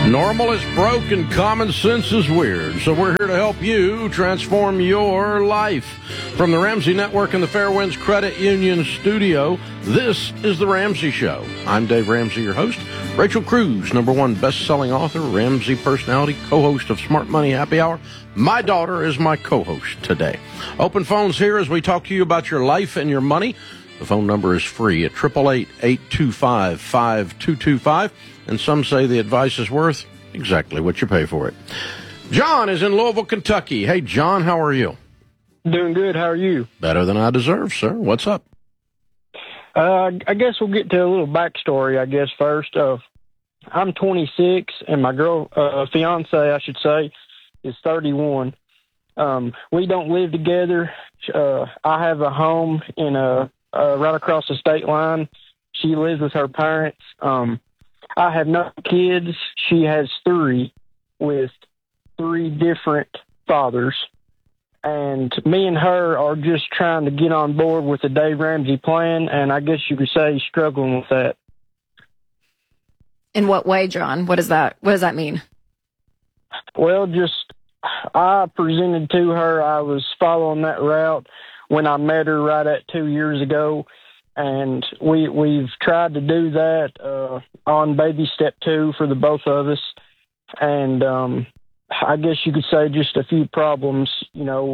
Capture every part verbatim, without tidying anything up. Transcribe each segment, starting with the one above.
Normal is broke and common sense is weird. So we're here to help you transform your life. From the Ramsey Network and the Fairwinds Credit Union studio, this is The Ramsey Show. I'm Dave Ramsey, your host. Rachel Cruz, number one best-selling author, Ramsey personality, co-host of Smart Money Happy Hour. My daughter is my co-host today. Open phones here as we talk to you about your life and your money. The phone number is free at eight eight eight, eight two five, five two two five. And some say the advice is worth exactly what you pay for it. John is in Louisville, Kentucky. Hey, John, how are you? Doing good. How are you? Better than I deserve, sir. What's up? Uh, I guess we'll get to a little backstory, I guess, first. Uh, I'm twenty-six, and my girl, uh, fiance, I should say, is thirty-one. Um, we don't live together. Uh, I have a home in a, uh, right across the state line. She lives with her parents. Um, I have no kids. She has three with three different fathers. And me and her are just trying to get on board with the Dave Ramsey plan, and I guess you could say struggling with that. In what way, John? What does that what does that mean? Well, just I presented to her. I was following that route when I met her right at two years ago. And we, we've tried to do that uh, on baby step two for the both of us. And um, I guess you could say just a few problems, you know,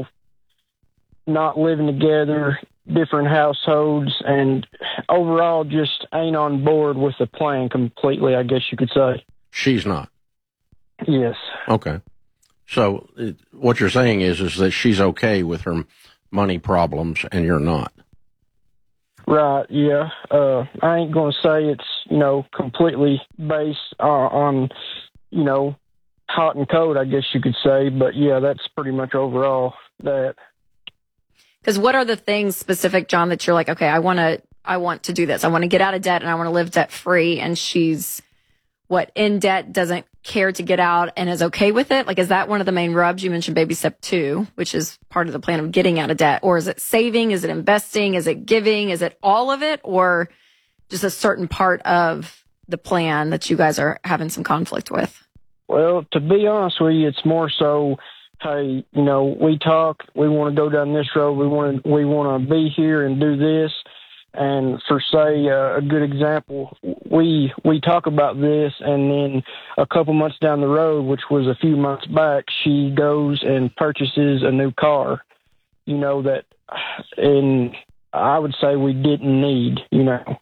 not living together, different households, and overall just ain't on board with the plan completely, I guess you could say. She's not? Yes. Okay. So it, what you're saying is, is that she's okay with her money problems and you're not? Right, yeah. Uh, I ain't going to say it's, you know, completely based uh, on, you know, hot and cold, I guess you could say. But, yeah, that's pretty much overall that. Because what are the things specific, John, that you're like, okay, I want to I want to do this. I want to get out of debt and I want to live debt-free. And she's, what, in debt, doesn't care to get out and is okay with it? Like, is that one of the main rubs? You mentioned baby step two, which is part of the plan of getting out of debt. Or is it saving? Is it investing? Is it giving? Is it all of it? Or just a certain part of the plan that you guys are having some conflict with? Well, to be honest with you, it's more so, hey, you know, we talk, we want to go down this road, we want to, we want to be here and do this. And for, say, uh, a good example, we we talk about this, and then a couple months down the road, which was a few months back, she goes and purchases a new car, you know, that, and I would say we didn't need, you know.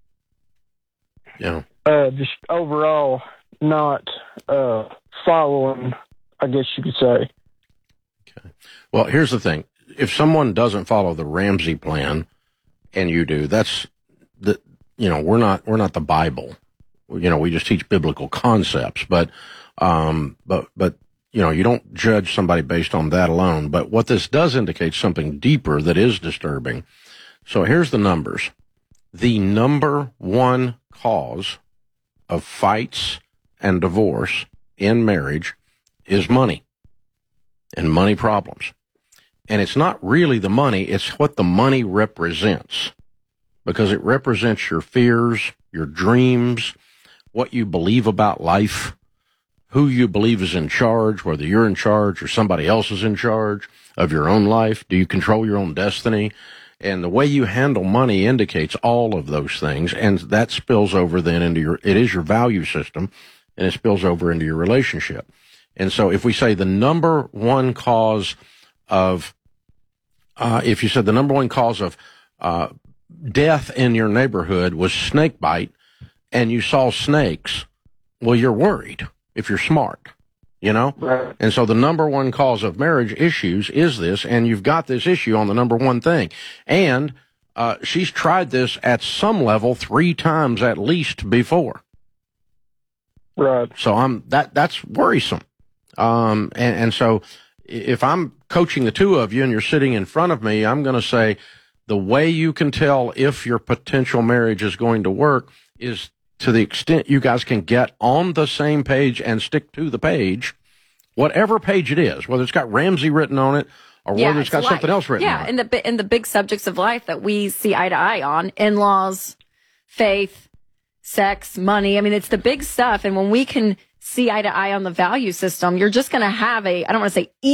Yeah. Uh, just overall not uh, following, I guess you could say. Okay. Well, here's the thing. If someone doesn't follow the Ramsey plan, and you do, that's the, you know, we're not, we're not the Bible. You know, we just teach biblical concepts, but, um, but, but, you know, you don't judge somebody based on that alone. But what this does indicate something deeper that is disturbing. So here's the numbers. The number one cause of fights and divorce in marriage is money and money problems. And it's not really the money, it's what the money represents. Because it represents your fears, your dreams, what you believe about life, who you believe is in charge, whether you're in charge or somebody else is in charge of your own life. Do you control your own destiny? And the way you handle money indicates all of those things. And that spills over then into your, it is your value system, and it spills over into your relationship. And so if we say the number one cause of Uh, if you said the number one cause of uh, death in your neighborhood was snake bite and you saw snakes, well, you're worried if you're smart, you know? Right. And so the number one cause of marriage issues is this, and you've got this issue on the number one thing. And uh, she's tried this at some level three times at least before. Right. So I'm that that's worrisome. Um, and, and so if I'm coaching the two of you and you're sitting in front of me, I'm going to say the way you can tell if your potential marriage is going to work is to the extent you guys can get on the same page and stick to the page, whatever page it is, whether it's got Ramsey written on it or yeah, whether it's got life. something else written yeah, on it. and the, and the big subjects of life that we see eye to eye on, in-laws, faith, sex, money. I mean, it's the big stuff. And when we can see eye to eye on the value system, you're just going to have a, I don't want to say